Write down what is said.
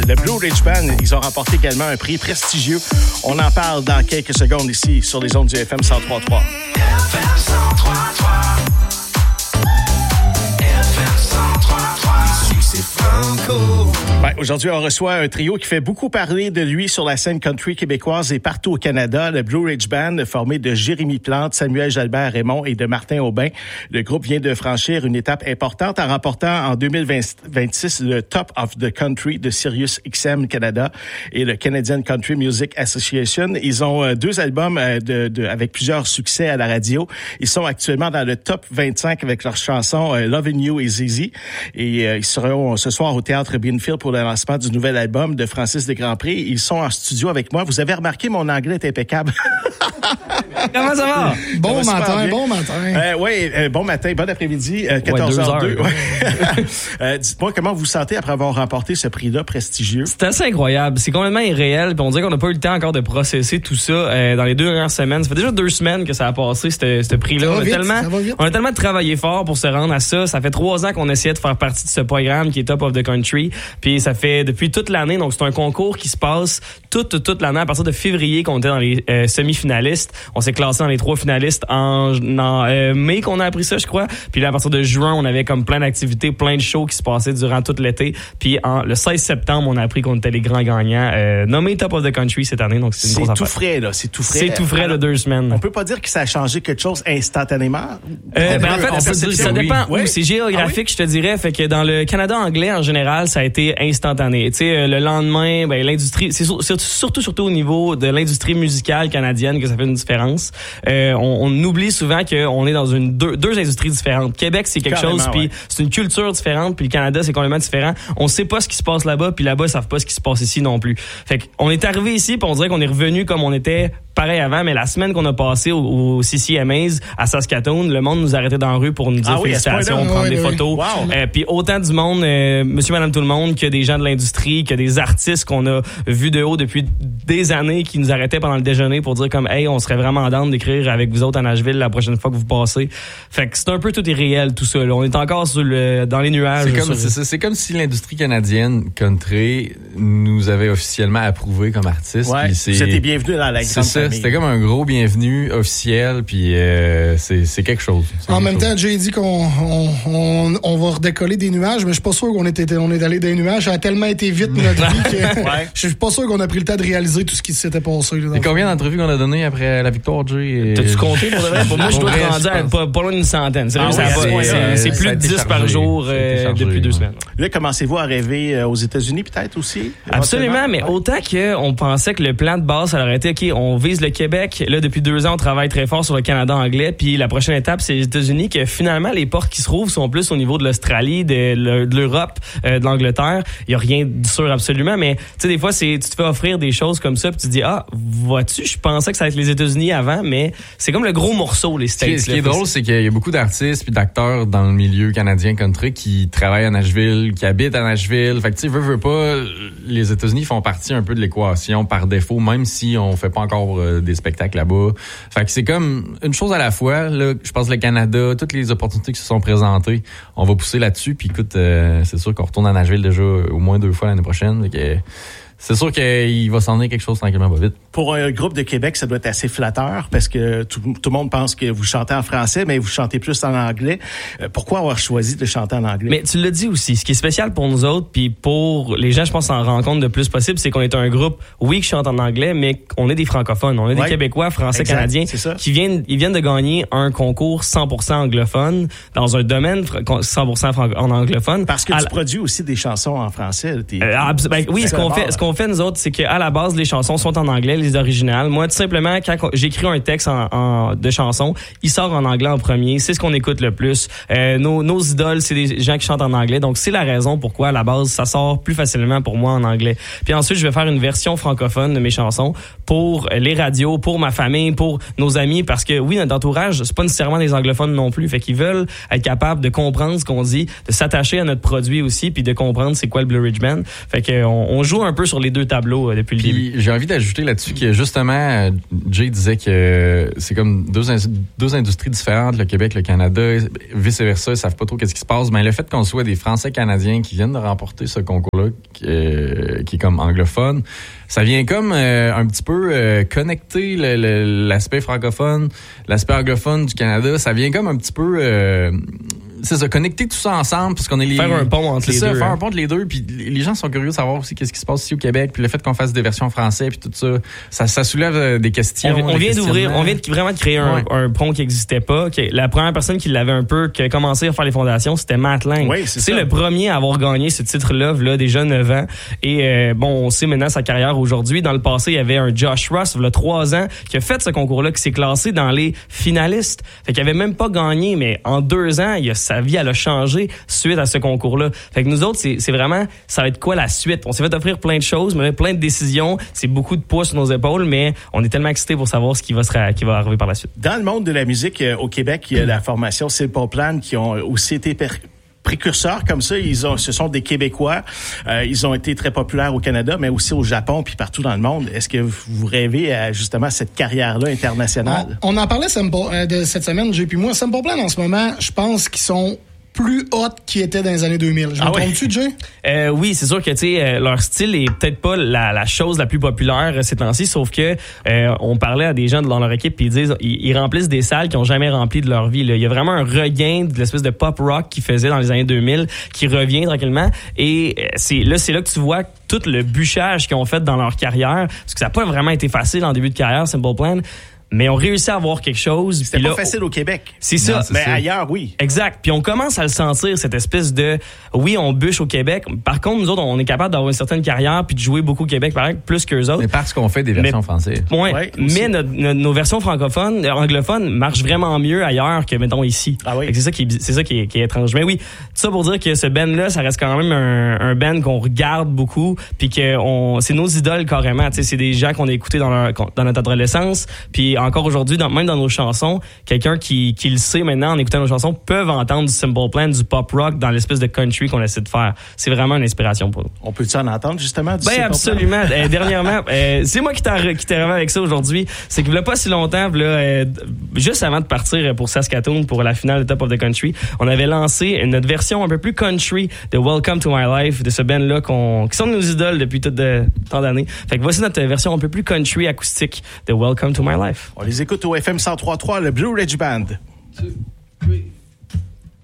Le Blue Ridge Band, ils ont remporté également un prix prestigieux. On en parle dans quelques secondes ici sur les ondes du FM 103.3. FM 103.3. Ouais, aujourd'hui, on reçoit un trio qui fait beaucoup parler de lui sur la scène country québécoise et partout au Canada. Le Blue Ridge Band, formé de Jérémy Plante, Samuel Jalbert-Raymond et de Martin Aubin. Le groupe vient de franchir une étape importante en remportant en 2026 le Top of the Country de Sirius XM Canada et le Canadian Country Music Association. Ils ont 2 albums avec plusieurs succès à la radio. Ils sont actuellement dans le top 25 avec leur chanson Lovin' You is Easy. Et ils seront ce soir au Théâtre Binfield pour le lancement du nouvel album de Francis Desgrands-Pré. Ils sont en studio avec moi. Vous avez remarqué, mon anglais est impeccable. Comment ça va? Bon matin. Bon matin, bon après-midi, 14h02. Dites-moi comment vous vous sentez après avoir remporté ce prix-là prestigieux. C'est assez incroyable. C'est complètement irréel. Puis on dirait qu'on n'a pas eu le temps encore de processer tout ça dans les 2 dernières semaines. Ça fait déjà 2 semaines que ça a passé, ce prix-là. On a tellement travaillé fort pour se rendre à ça. Ça fait 3 ans qu'on essayait de faire partie de ce programme qui est Top of the Country. Puis ça fait depuis toute l'année. Donc c'est un concours qui se passe toute l'année. À partir de février qu'on était dans les semi-finalistes. On s'est classé dans les 3 finalistes en mai qu'on a appris ça, je crois. Puis là, à partir de juin, on avait comme plein d'activités, plein de shows qui se passaient durant tout l'été. Puis le 16 septembre, on a appris qu'on était les grands gagnants. Nommé Top of the Country cette année. Donc c'est une grosse affaire. C'est tout frais. C'est tout frais de 2 semaines. On peut pas dire que ça a changé quelque chose instantanément? En fait, ça dépend où. C'est géographique, je te dirais. Fait que dans le Canada anglais, en général, ça a été instantané. Tu sais, le lendemain, l'industrie, c'est surtout au niveau de l'industrie musicale canadienne que ça fait une différence. On oublie souvent qu'on est dans deux industries différentes. Québec, c'est quelque chose, puis c'est une culture différente, puis le Canada, c'est complètement différent. On sait pas ce qui se passe là-bas, puis là-bas, ils savent pas ce qui se passe ici non plus. Fait qu'on est arrivé ici, puis on dirait qu'on est revenu comme on était pareil avant, mais la semaine qu'on a passée au CCMAs à Saskatoon, le monde nous arrêtait dans la rue pour nous dire félicitations, prendre des photos. Wow. Puis autant du monde, monsieur, madame, tout le monde, que des gens de l'industrie, que des artistes qu'on a vus de haut depuis des années qui nous arrêtaient pendant le déjeuner pour dire comme, hey, on serait vraiment down d'écrire avec vous autres à Nashville la prochaine fois que vous passez. Fait que c'est un peu tout irréel, tout ça. Là. On est encore dans les nuages. C'est comme si l'industrie canadienne country nous avait officiellement approuvé comme artistes. Ouais, vous êtes bienvenus dans la grande famille. C'était comme un gros bienvenu officiel, puis c'est quelque chose. En même temps, j'ai dit qu'on va redécoller des nuages, mais je suis pas sûr qu'on est allé des nuages. Ça a tellement été vite notre vie que je suis pas sûr qu'on a pris le temps de réaliser tout ce qui s'était passé. Et combien d'entrevues qu'on a données après la victoire, Jay? T'as-tu compté pour de vrai? Moi, je dois te rendre pas loin d'une centaine. C'est plus de 10 par jour depuis 2 semaines. Là, commencez-vous à rêver aux États-Unis peut-être aussi? Absolument, mais autant qu'on pensait que le plan de base, ça aurait été, OK, on vise le Québec. Là, depuis 2 ans, on travaille très fort sur le Canada anglais. Puis la prochaine étape, c'est les États-Unis, que finalement, les portes qui se rouvrent sont plus au niveau de l'Australie, de l'Europe, de l'Angleterre. Il y a rien de sûr absolument, mais tu sais, des fois, tu te fais offrir des choses comme ça, puis tu te dis, vois-tu, je pensais que ça allait être les États-Unis avant, mais c'est comme le gros morceau, les States. Ce qui est drôle, c'est qu'il y a beaucoup d'artistes puis d'acteurs dans le milieu canadien country qui travaillent à Nashville, qui habitent à Nashville. Fait que tu sais, veux pas, les États-Unis font partie un peu de l'équation par défaut, même si on fait pas encore des spectacles là-bas. Fait que c'est comme une chose à la fois. Là, je pense que le Canada, toutes les opportunités qui se sont présentées, on va pousser là-dessus. Puis écoute, c'est sûr qu'on retourne à Nashville déjà au moins 2 fois l'année prochaine. Fait que c'est sûr qu'il va s'en venir quelque chose tranquillement pas vite. Pour un groupe de Québec, ça doit être assez flatteur parce que tout le monde pense que vous chantez en français, mais vous chantez plus en anglais. Pourquoi avoir choisi de chanter en anglais? Mais tu l'as dit aussi, ce qui est spécial pour nous autres, puis pour les gens, je pense, s'en rendre compte le plus possible, c'est qu'on est un groupe, qui chante en anglais, mais on est des francophones. On est des Québécois, français, canadiens, qui viennent de gagner un concours 100% anglophone dans un domaine 100% en anglophone. Parce que tu produis aussi des chansons en français. Oui, ce qu'on fait, nous autres, c'est qu'à la base, les chansons sont en anglais, les originales. Moi, tout simplement, quand j'écris un texte de chanson, il sort en anglais en premier. C'est ce qu'on écoute le plus. Nos idoles, c'est des gens qui chantent en anglais. Donc, c'est la raison pourquoi, à la base, ça sort plus facilement pour moi en anglais. Puis ensuite, je vais faire une version francophone de mes chansons pour les radios, pour ma famille, pour nos amis. Parce que, oui, notre entourage, c'est pas nécessairement des anglophones non plus. Fait qu'ils veulent être capables de comprendre ce qu'on dit, de s'attacher à notre produit aussi, puis de comprendre c'est quoi le Blue Ridge Band. Fait qu'on joue un peu sur les 2 tableaux depuis le début. J'ai envie d'ajouter là-dessus là-dessus que justement, Jay disait que c'est comme deux industries différentes, le Québec, le Canada, vice-versa, ils savent pas trop qu'est-ce qui se passe. Mais le fait qu'on soit des Français-Canadiens qui viennent de remporter ce concours-là, qui est comme anglophone, ça vient comme un petit peu connecter l'aspect francophone, l'aspect anglophone du Canada. Ça vient comme un petit peu... c'est ça, connecter tout ça ensemble parce qu'on est faire un pont entre les deux. Faire un pont entre les deux, puis les gens sont curieux de savoir aussi qu'est-ce qui se passe ici au Québec, puis le fait qu'on fasse des versions françaises, puis tout ça, ça soulève des questions. On vient vraiment de créer un pont qui n'existait pas. La première personne qui l'avait un peu, qui a commencé à faire les fondations, c'était Matt Lang. Oui, c'est le premier à avoir gagné ce titre-là, déjà 9 ans. Et on sait maintenant sa carrière aujourd'hui. Dans le passé, il y avait un Josh Russ, il y a 3 ans, qui a fait ce concours-là, qui s'est classé dans les finalistes. Fait qu'il avait même pas gagné, mais en 2 ans, sa vie, elle a changé suite à ce concours-là. Fait que nous autres, c'est vraiment, ça va être quoi la suite? On s'est fait offrir plein de choses, mais plein de décisions. C'est beaucoup de poids sur nos épaules, mais on est tellement excités pour savoir ce qui va arriver par la suite. Dans le monde de la musique au Québec, il y a la formation Simple Plan qui ont aussi été précurseurs comme ça. Ce sont des Québécois. Ils ont été très populaires au Canada, mais aussi au Japon puis partout dans le monde. Est-ce que vous rêvez à justement cette carrière-là internationale? On en parlait de cette semaine, Jay puis moi. Simple Plan, en ce moment, je pense qu'ils sont plus haute qu'ils étaient dans les années 2000. Je me trompe-tu, Jay? Oui, c'est sûr que leur style est peut-être pas la chose la plus populaire ces temps-ci, sauf que on parlait à des gens dans leur équipe puis ils disent ils remplissent des salles qu'ils ont jamais remplies de leur vie. Là. Il y a vraiment un regain de l'espèce de pop rock qu'ils faisaient dans les années 2000 qui revient tranquillement et c'est là que tu vois tout le bûchage qu'ils ont fait dans leur carrière parce que ça n'a pas vraiment été facile en début de carrière, Simple Plan. Mais on réussit à avoir quelque chose. C'était pas facile au Québec. C'est ça. Mais ailleurs, oui. Exact. Puis on commence à le sentir, cette espèce de... Oui, on bûche au Québec. Par contre, nous autres, on est capable d'avoir une certaine carrière puis de jouer beaucoup au Québec, pareil, plus qu'eux autres. Mais parce qu'on fait des versions françaises. Ouais, mais nos versions francophones, anglophones, marchent vraiment mieux ailleurs que, mettons, ici. Ah oui. C'est ça qui est étrange. Mais oui, tout ça pour dire que ce band-là, ça reste quand même un band qu'on regarde beaucoup puis que c'est nos idoles carrément. Tu sais, c'est des gens qu'on a écoutés dans notre adolescence puis encore aujourd'hui, même dans nos chansons, quelqu'un qui le sait maintenant en écoutant nos chansons peuvent entendre du Simple Plan, du pop rock dans l'espèce de country qu'on essaie de faire. C'est vraiment une inspiration pour nous. On peut-tu en entendre justement du Simple absolument. Dernièrement, c'est moi qui t'ai rêvé avec ça aujourd'hui. C'est qu'il y a pas si longtemps, juste avant de partir pour Saskatoon pour la finale de Top of the Country, on avait lancé notre version un peu plus country de Welcome to My Life de ce band-là qui sont nos idoles depuis tant d'années. Fait que voici notre version un peu plus country acoustique de Welcome to My Life. On les écoute au FM 103.3, le Blue Ridge Band. 2, 3.